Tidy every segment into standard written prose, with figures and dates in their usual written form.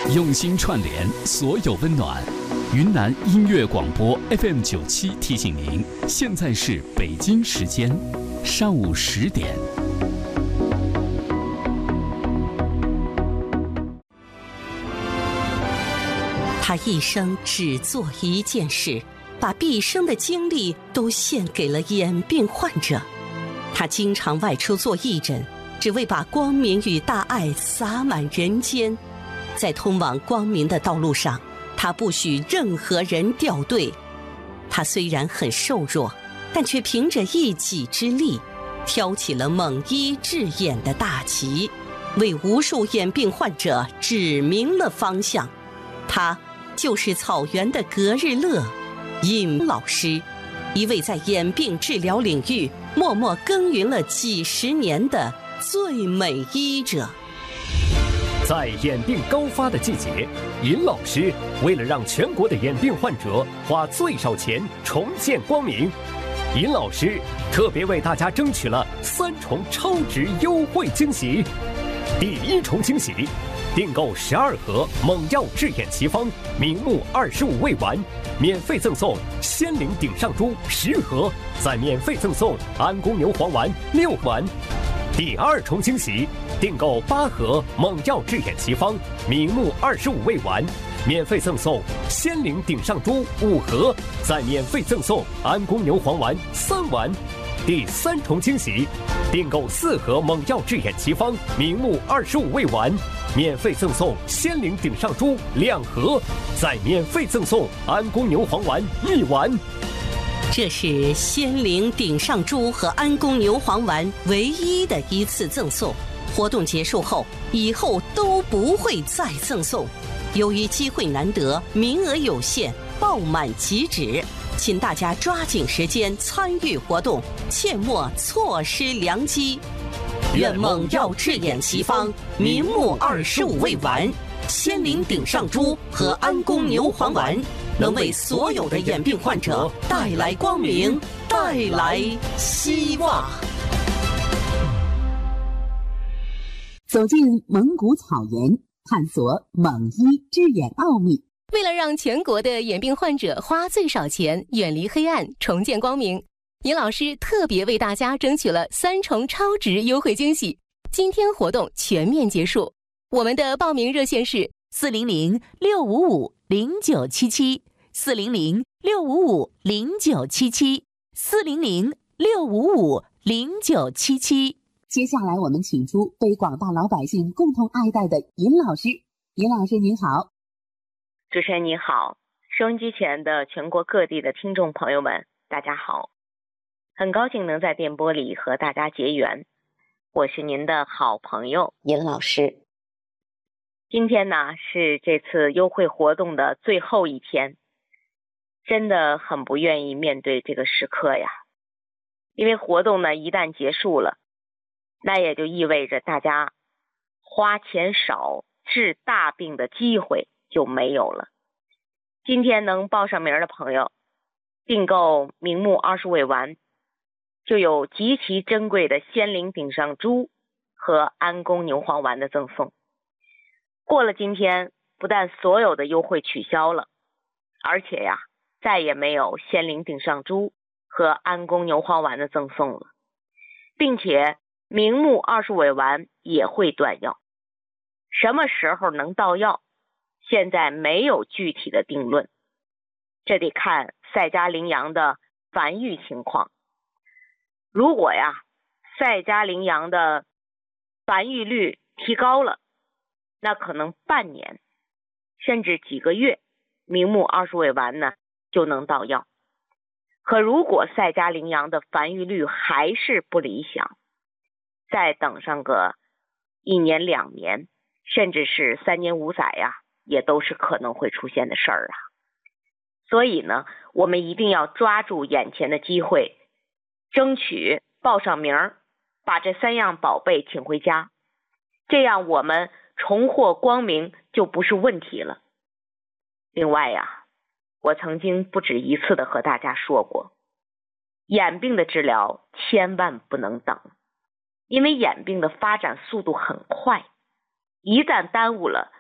用心串联所有温暖。云南音乐广播 FM97提醒您，现在是北京时间上午10点。 他一生只做一件事，把毕生的精力都献给了眼病患者。他经常外出做义诊，只为把光明与大爱洒满人间。在通往光明的道路上，他不许任何人掉队。他虽然很瘦弱，但却凭着一己之力，挑起了猛医治眼的大旗，为无数眼病患者指明了方向。他就是草原的格日乐尹老师，一位在眼病治疗领域默默耕耘了几十年的最美医者。 在眼病高发的季节，尹老师为了让全国的眼病患者花最少钱重见光明，尹老师特别为大家争取了3重超值优惠惊喜。第1重惊喜，订购12盒猛药治眼奇方明目25味丸，免费赠送仙灵顶上珠10盒，再免费赠送安宫牛黄丸6丸。第2重惊喜，订购8盒猛药治眼奇方明目25味丸，免费赠送仙灵顶上珠5盒，再免费赠送安宫牛黄丸3丸。第3重惊喜，订购4盒猛药治眼奇方明目25味丸，免费赠送仙灵顶上珠2盒，再免费赠送安宫牛黄丸1丸。 这是仙灵顶上珠和安宫牛黄丸唯一的一次赠送，活动结束后，以后都不会再赠送。由于机会难得，名额有限，爆满即止，请大家抓紧时间参与活动，切莫错失良机。愿猛药治眼奇方明目25味丸、仙灵顶上珠和安宫牛黄丸能为所有的眼病患者带来光明，带来希望。 走进蒙古草原，探索蒙医治眼奥秘。 为了让全国的眼病患者花最少钱，远离黑暗，重见光明，尹老师特别为大家争取了3重超值优惠惊喜。今天活动全面结束，我们的报名热线是 400-655-0977，400-655-0977。接下来我们请出被广大老百姓共同爱戴的尹老师。尹老师您好。 主持人你好，收音机前的全国各地的听众朋友们大家好，很高兴能在电波里和大家结缘，我是您的好朋友尹老师。今天呢是这次优惠活动的最后一天，真的很不愿意面对这个时刻呀，因为活动呢一旦结束了，那也就意味着大家花钱少治大病的机会就没有了。今天能报上名的朋友，订购明目20味丸，就有极其珍贵的仙灵顶上珠和安宫牛黄丸的赠送。过了今天，不但所有的优惠取消了，而且呀，再也没有仙灵顶上珠和安宫牛黄丸的赠送了，并且明目20味丸也会断药。什么时候能到药，现在没有具体的定论，这得看赛加羚羊的繁育情况。如果呀，赛加羚羊的繁育率提高了，那可能半年甚至几个月，明目20味丸呢就能到药。可如果赛加羚羊的繁育率还是不理想，再等上个1年2年，甚至是3年5载呀，也都是可能会出现的事儿啊。所以呢，我们一定要抓住眼前的机会，争取报上名，把这3样宝贝请回家，这样我们重获光明就不是问题了。另外呀，我曾经不止一次的和大家说过，眼病的治疗千万不能等，因为眼病的发展速度很快，一旦耽误了，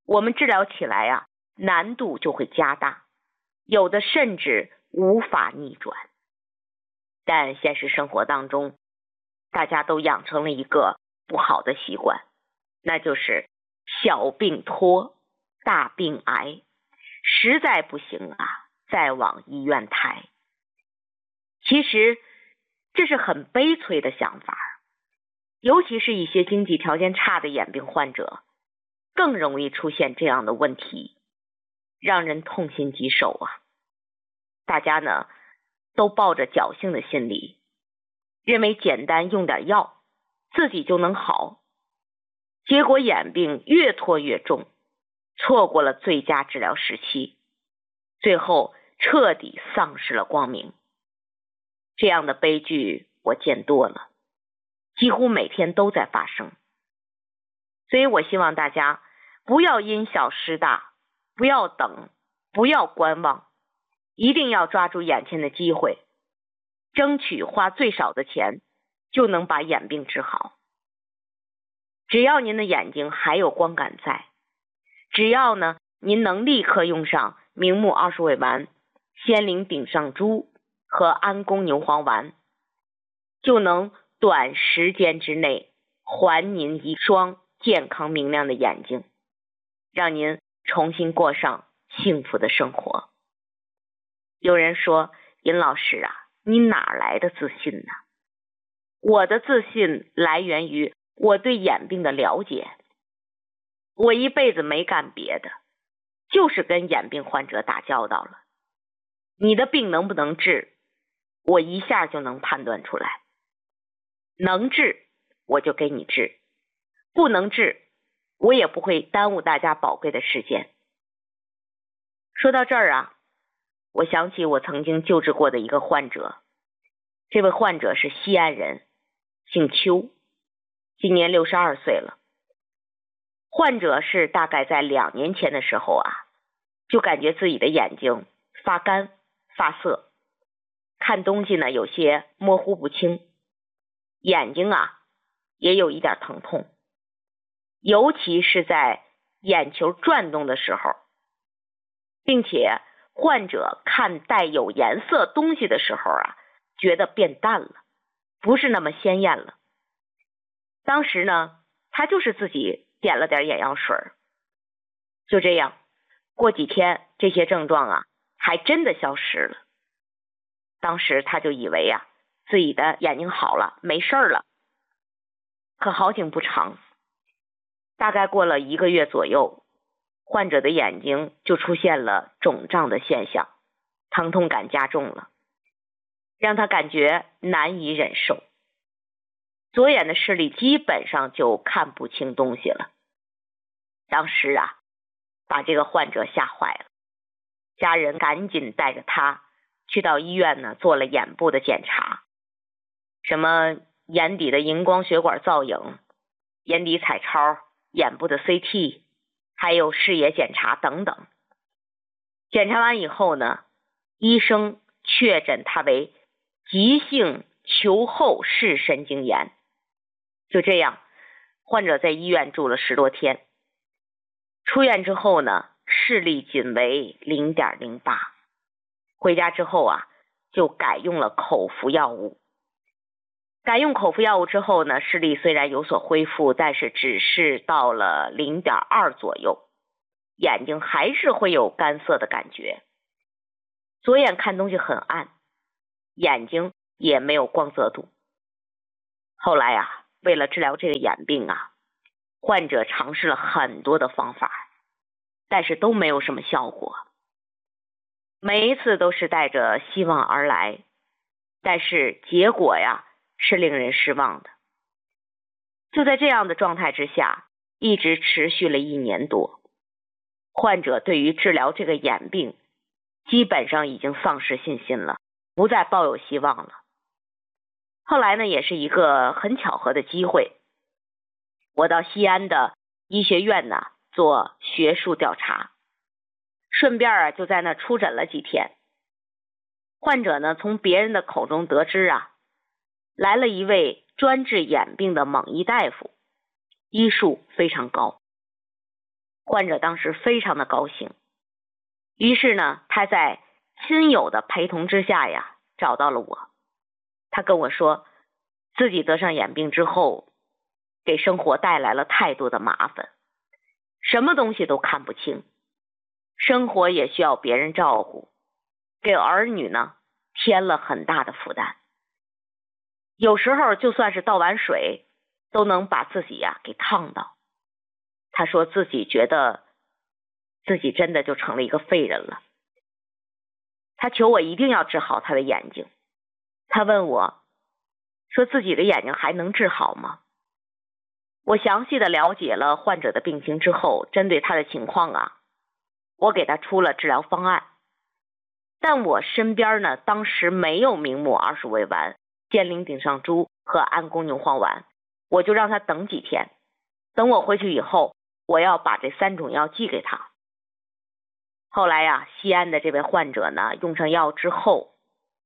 我们治疗起来啊，难度就会加大，有的甚至无法逆转。但现实生活当中，大家都养成了一个不好的习惯，那就是小病拖，大病挨，实在不行啊，再往医院抬。其实这是很悲催的想法，尤其是一些经济条件差的眼病患者，更容易出现这样的问题，让人痛心疾首啊。大家呢都抱着侥幸的心理，认为简单用点药自己就能好，结果眼病越拖越重，错过了最佳治疗时期，最后彻底丧失了光明。这样的悲剧我见多了，几乎每天都在发生。所以我希望大家不要因小失大，不要等，不要观望，一定要抓住眼前的机会，争取花最少的钱就能把眼病治好。只要您的眼睛还有光感在，只要呢您能立刻用上明目20味丸、仙灵顶上珠和安宫牛黄丸，就能短时间之内还您一双健康明亮的眼睛，让您重新过上幸福的生活。有人说，尹老师啊，你哪来的自信呢？我的自信来源于我对眼病的了解，我一辈子没干别的，就是跟眼病患者打交道了。你的病能不能治，我一下就能判断出来。能治我就给你治，不能治我也不会耽误大家宝贵的时间。说到这儿啊，我想起我曾经救治过的一个患者，这位患者是西安人，姓邱，今年62岁了。患者是大概在2年前的时候啊，就感觉自己的眼睛发干发涩，看东西呢有些模糊不清，眼睛啊也有一点疼痛，尤其是在眼球转动的时候，并且患者看带有颜色东西的时候啊，觉得变淡了，不是那么鲜艳了。当时呢，他就是自己点了点眼药水，就这样，过几天这些症状啊，还真的消失了。当时他就以为啊，自己的眼睛好了，没事了。可好景不长，大概过了1个月左右，患者的眼睛就出现了肿胀的现象，疼痛感加重了，让他感觉难以忍受。左眼的视力基本上就看不清东西了。当时啊，把这个患者吓坏了，家人赶紧带着他去到医院呢，做了眼部的检查，什么眼底的荧光血管造影、眼底彩超、眼部的 CT， 还有视野检查等等。检查完以后呢，医生确诊他为急性球后视神经炎。就这样，患者在医院住了10多天，出院之后呢，视力仅为 0.08， 回家之后啊，就改用了口服药物。改用口服药物之后呢，视力虽然有所恢复，但是只是到了 0.2 左右，眼睛还是会有干涩的感觉，左眼看东西很暗，眼睛也没有光泽度。后来啊，为了治疗这个眼病啊，患者尝试了很多的方法，但是都没有什么效果。每一次都是带着希望而来，但是结果呀，是令人失望的。就在这样的状态之下，一直持续了1年多，患者对于治疗这个眼病基本上已经丧失信心了，不再抱有希望了。后来呢，也是一个很巧合的机会，我到西安的医学院呢做学术调查，顺便啊就在那出诊了几天。患者呢从别人的口中得知啊，来了一位专治眼病的猛医大夫，医术非常高。 患者当时非常的高兴，于是呢，他在亲友的陪同之下呀，找到了我。他跟我说，自己得上眼病之后，给生活带来了太多的麻烦，什么东西都看不清，生活也需要别人照顾，给儿女呢添了很大的负担。有时候就算是倒碗水，都能把自己呀给烫到。他说自己觉得自己真的就成了一个废人了。他求我一定要治好他的眼睛。他问我说自己的眼睛还能治好吗？我详细的了解了患者的病情之后，针对他的情况啊，我给他出了治疗方案。但我身边呢，当时没有明目20味丸、仙灵顶上珠和安宫牛黄丸，我就让他等几天，等我回去以后，我要把这3种药寄给他。后来呀，西安的这位患者呢，用上药之后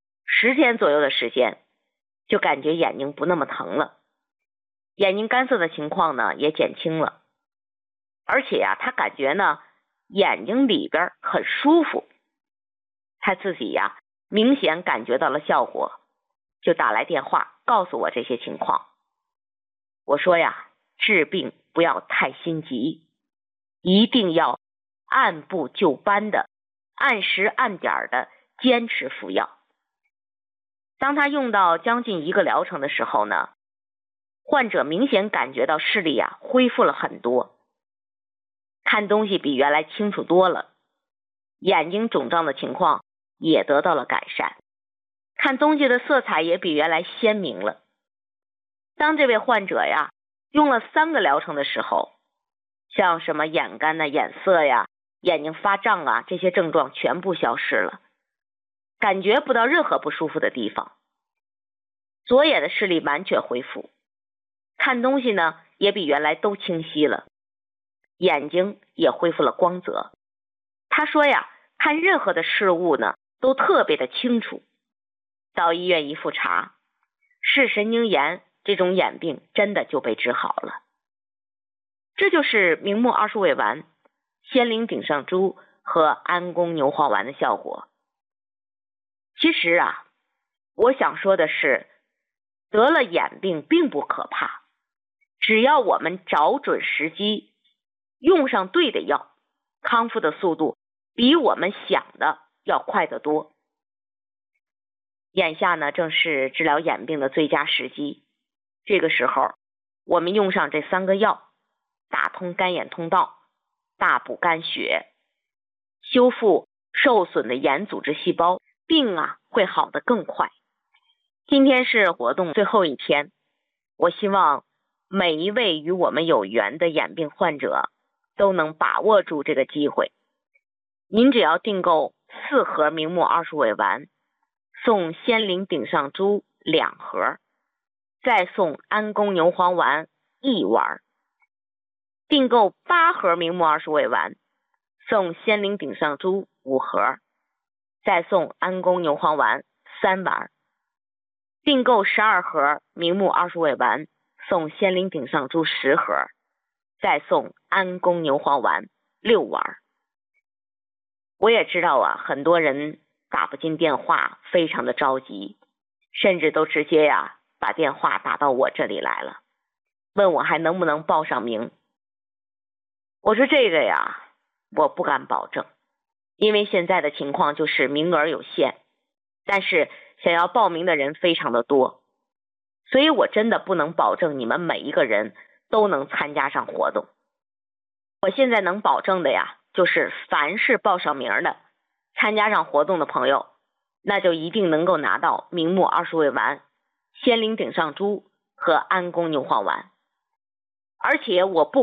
10天左右的时间，就感觉眼睛不那么疼了，眼睛干涩的情况呢也减轻了，而且呀，他感觉呢眼睛里边很舒服，他自己呀明显感觉到了效果，就打来电话告诉我这些情况。我说呀，治病不要太心急，一定要按部就班的、按时按点的坚持服药。当他用到将近1个疗程的时候呢，患者明显感觉到视力啊恢复了很多，看东西比原来清楚多了，眼睛肿胀的情况也得到了改善，看东西的色彩也比原来鲜明了。当这位患者呀用了3个疗程的时候，像什么眼干呐、眼涩呀、眼睛发胀啊，这些症状全部消失了，感觉不到任何不舒服的地方，左眼的视力完全恢复，看东西呢也比原来都清晰了，眼睛也恢复了光泽。他说呀，看任何的事物呢都特别的清楚。到医院一复查，视神经炎这种眼病真的就被治好了。这就是明目20味丸、仙灵顶上珠和安宫牛黄丸的效果。其实啊，我想说的是，得了眼病并不可怕，只要我们找准时机，用上对的药，康复的速度比我们想的要快得多。眼下呢，正是治疗眼病的最佳时机。这个时候，我们用上这3个药，打通干眼通道，大补肝血，修复受损的眼组织细胞，病啊会好得更快。今天是活动最后一天，我希望每一位与我们有缘的眼病患者都能把握住这个机会。您只要订购4盒明目20味丸，送仙灵顶上珠2盒，再送安宫牛黄丸1丸。订购8盒明目20味丸，送仙灵顶上珠5盒，再送安宫牛黄丸3丸。订购12盒明目20味丸，送仙灵顶上珠10盒，再送安宫牛黄丸6丸。我也知道啊，很多人打不进电话，非常的着急，甚至都直接呀把电话打到我这里来了，问我还能不能报上名。我说这个呀，我不敢保证，因为现在的情况就是名额有限，但是想要报名的人非常的多，所以我真的不能保证你们每一个人都能参加上活动。我现在能保证的呀，就是凡是报上名的、参加上活动的朋友，那就一定能够拿到明目20味丸、仙灵顶上珠和安宫牛黄丸。而且我不